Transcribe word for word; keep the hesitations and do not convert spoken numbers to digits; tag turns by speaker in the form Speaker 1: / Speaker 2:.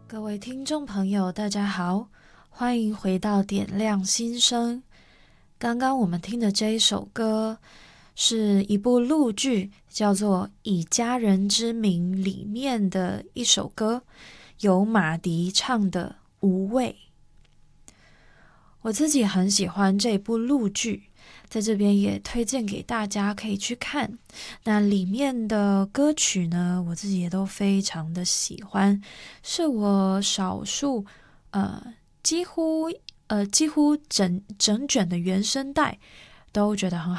Speaker 1: 各位听众朋友大家好，欢迎回到点亮心声。刚刚我们听的这一首歌是一部陆剧，叫做《以家人之名》里面的一首歌，由马迪唱的《无畏》。我自己很喜欢这部陆剧，在这边也推荐给大家可以去看。那里面的歌曲呢，我自己也都非常的喜欢，是我少数呃几乎呃几乎整整卷的原声带都觉得很好